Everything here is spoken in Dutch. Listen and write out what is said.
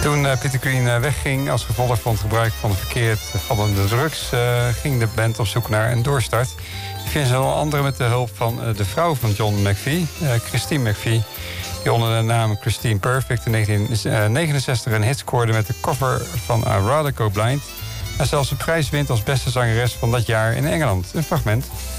Toen Peter Green wegging als gevolg van het gebruik van verkeerd vallende drugs, ging de band op zoek naar een doorstart. Die vinden ze onder andere met de hulp van de vrouw van John McVie, Christine McVie, die onder de naam Christine Perfect in 1969 een hit scoorde met de cover van I Rather Go Blind. En zelfs een prijs wint als beste zangeres van dat jaar in Engeland. Een fragment.